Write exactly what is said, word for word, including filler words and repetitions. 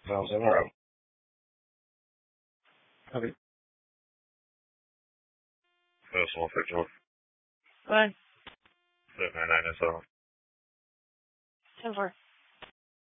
Sounds in a row. Okay. That's one for George. What? Seven nine nine seven. ten four.